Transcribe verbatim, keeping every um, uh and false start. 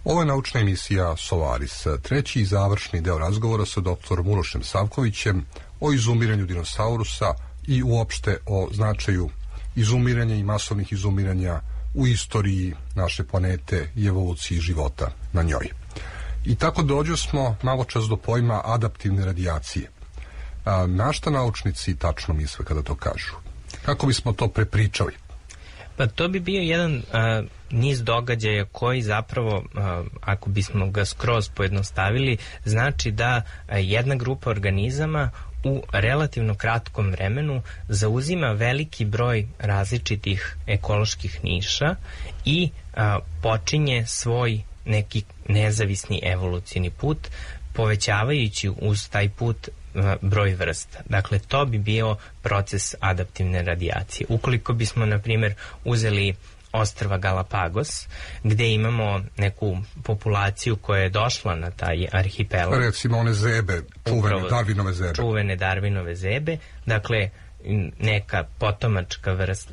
Ovo je naučna emisija Solaris, treći i završni deo razgovora sa doktorom Urošem Savkovićem o izumiranju dinosaurusa i uopšte o značaju izumiranja i masovnih izumiranja u istoriji naše planete i evoluciji života na njoj. I tako dođu smo malo čas do pojma adaptivne radijacije. A, na šta naučnici tačno misle kada to kažu? Kako bismo to prepričali? Pa to bi bio jedan a, niz događaja koji zapravo, a, ako bismo ga skroz pojednostavili, znači da a, jedna grupa organizama u relativno kratkom vremenu zauzima veliki broj različitih ekoloških niša i a, počinje svoj neki nezavisni evolucijni put, povećavajući uz taj put broj vrsta. Dakle, to bi bio proces adaptivne radijacije. Ukoliko bismo, na primjer, uzeli ostrva Galapagos, gde imamo neku populaciju koja je došla na taj arhipelag. Recimo one zebe, čuvene Darwinove zebe. Čuvene Darwinove zebe. Dakle, neka potomačka vrsta,